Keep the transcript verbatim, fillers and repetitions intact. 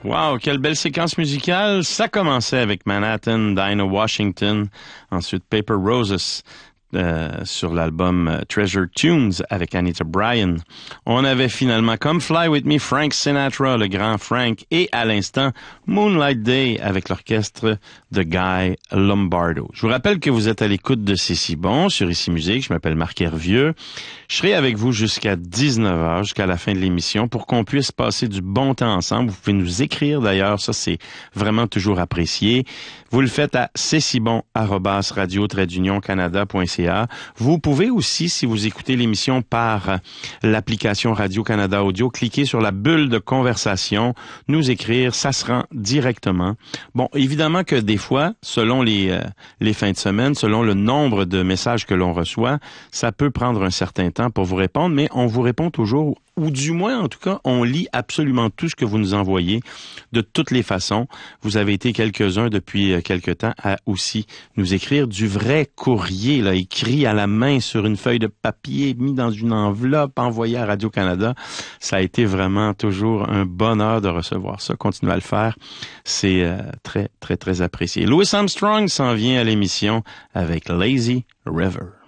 Wow, quelle belle séquence musicale. Ça commençait avec Manhattan, Dinah Washington, ensuite Paper Roses. Euh, sur l'album euh, Treasure Tunes avec Anita Bryan. On avait finalement Come Fly With Me, Frank Sinatra, le grand Frank, et à l'instant Moonlight Day avec l'orchestre de Guy Lombardo. Je vous rappelle que vous êtes à l'écoute de C'est si bon sur Ici Musique. Je m'appelle Marc Hervieux. Je serai avec vous jusqu'à dix-neuf heures, jusqu'à la fin de l'émission, pour qu'on puisse passer du bon temps ensemble. Vous pouvez nous écrire d'ailleurs, ça c'est vraiment toujours apprécié. Vous le faites à c'est si bon arobase radio trait d'union canada point c a. Vous pouvez aussi, si vous écoutez l'émission par l'application Radio-Canada Audio, cliquer sur la bulle de conversation, nous écrire, ça se rend directement. Bon, évidemment que des fois, selon les, euh, les fins de semaine, selon le nombre de messages que l'on reçoit, ça peut prendre un certain temps pour vous répondre, mais on vous répond toujours, ou du moins, en tout cas, on lit absolument tout ce que vous nous envoyez de toutes les façons. Vous avez été quelques-uns depuis quelque temps à aussi nous écrire du vrai courrier, là, écrit à la main sur une feuille de papier, mis dans une enveloppe, envoyé à Radio-Canada. Ça a été vraiment toujours un bonheur de recevoir ça. Continuez à le faire. C'est euh, très, très, très apprécié. Louis Armstrong s'en vient à l'émission avec Lazy River.